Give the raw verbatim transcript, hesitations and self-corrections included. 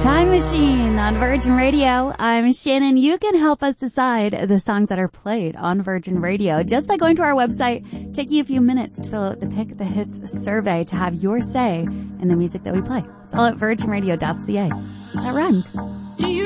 Time Machine on Virgin Radio. I'm Shannon. You can help us decide the songs that are played on Virgin Radio just by going to our website, taking a few minutes to fill out the Pick the Hits survey to have your say in the music that we play. It's all at virgin radio dot c a. That rhymed.